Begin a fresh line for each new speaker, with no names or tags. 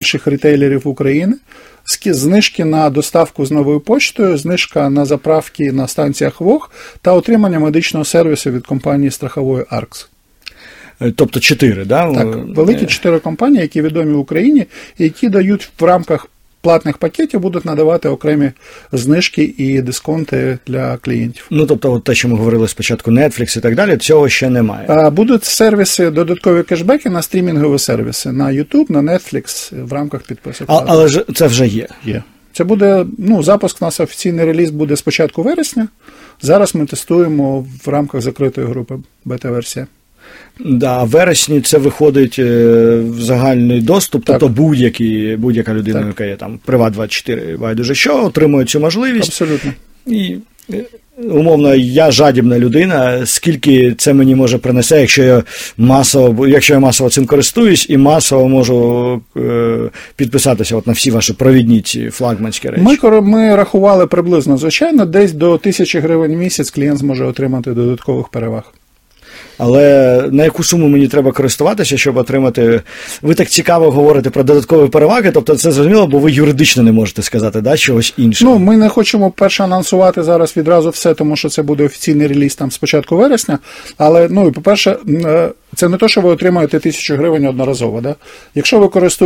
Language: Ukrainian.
найбільших рітейлерів України, знижки на доставку з новою поштою, знижка на заправки на станціях ВОГ та отримання медичного сервісу від компанії страхової АРКС.
Тобто 4, да?
Так, великі 4 компанії, які відомі в Україні, і які дають в рамках платних пакетів, будуть надавати окремі знижки і дисконти для клієнтів.
Ну, тобто, от те, що ми говорили спочатку, Netflix і так далі, цього ще немає.
Будуть сервіси, додаткові кешбеки на стрімінгові сервіси, на YouTube, на Netflix в рамках підписок.
Але ж це вже є.
Є. Це буде, запуск у нас офіційний реліз буде з початку вересня. Зараз ми тестуємо в рамках закритої групи бета-версія.
Да, в вересні це виходить в загальний доступ,
так.
Тобто будь-яка людина, яка є там Приват24, байдуже що, отримує цю можливість.
Абсолютно.
І, умовно, я жадібна людина, скільки це мені може принесе, якщо я масово цим користуюсь і масово можу підписатися от на всі ваші провідні ці флагманські речі.
Ми рахували приблизно, звичайно, десь до 1000 гривень в місяць клієнт зможе отримати додаткових переваг.
Але на яку суму мені треба користуватися, щоб отримати... Ви так цікаво говорите про додаткові переваги, тобто це зрозуміло, бо ви юридично не можете сказати, да, чогось іншого.
Ми не хочемо перше анонсувати зараз відразу все, тому що це буде офіційний реліз там з початку вересня, але, по-перше, це не то, що ви отримаєте 1000 гривень одноразово, да? Якщо ви користуєтеся